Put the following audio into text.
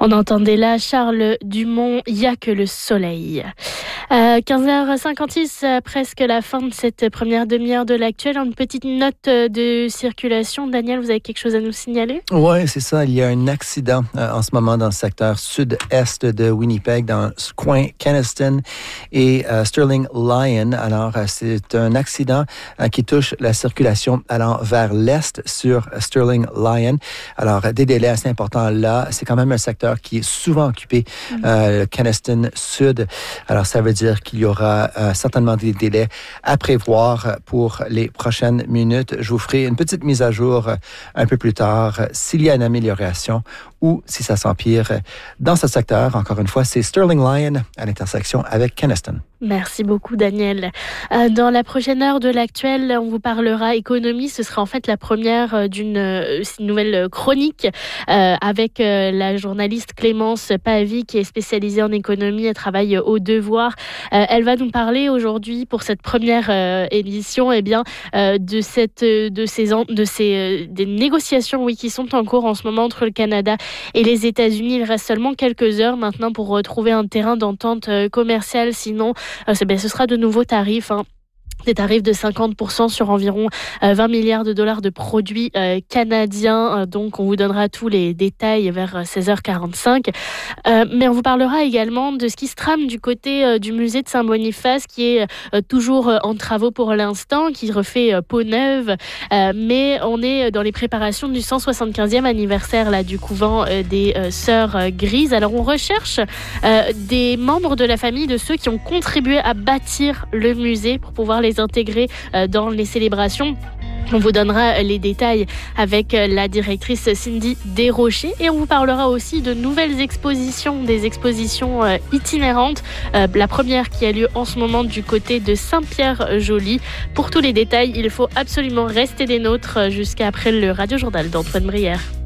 On entendait là Charles Dumont, il n'y a que le soleil. 15h56, presque la fin de cette première demi-heure de l'actuel. Une petite note de circulation. Daniel, vous avez quelque chose à nous signaler? Oui, c'est ça. Il y a un accident en ce moment dans le secteur sud-est de Winnipeg, dans le coin Kenaston et Sterling Lyon. Alors, c'est un accident qui touche la circulation allant vers l'est sur Sterling Lyon. Alors, des délais assez importants là. C'est quand même un secteur qui est souvent occupé, Kenaston Sud. Alors, ça veut dire qu'il y aura certainement des délais à prévoir pour les prochaines minutes. Je vous ferai une petite mise à jour un peu plus tard s'il y a une amélioration ou si ça s'empire dans ce secteur. Encore une fois, c'est Sterling Lyon à l'intersection avec Kenaston. Merci beaucoup, Daniel. Dans la prochaine heure de l'actuel, on vous parlera économie. Ce sera en fait la première d'une nouvelle chronique avec la journaliste Clémence Pavie qui est spécialisée en économie. Elle travaille au Devoir. Elle va nous parler aujourd'hui pour cette première émission des négociations qui sont en cours en ce moment entre le Canada et les États-Unis. Il reste seulement quelques heures maintenant pour retrouver un terrain d'entente commerciale. Sinon, ce sera de nouveaux tarifs. Des tarifs de 50% sur environ 20 milliards de dollars de produits canadiens. Donc, on vous donnera tous les détails vers 16h45. Mais on vous parlera également de ce qui se trame du côté du musée de Saint-Boniface, qui est toujours en travaux pour l'instant, qui refait peau neuve. Mais on est dans les préparations du 175e anniversaire du couvent des Sœurs Grises. Alors, on recherche des membres de la famille de ceux qui ont contribué à bâtir le musée pour pouvoir les intégrer dans les célébrations. On vous donnera les détails avec la directrice Cindy Desrochers et on vous parlera aussi de nouvelles expositions, des expositions itinérantes. La première qui a lieu en ce moment du côté de Saint-Pierre-Joly. Pour tous les détails, il faut absolument rester des nôtres jusqu'à après le Radio Journal d'Antoine Brière.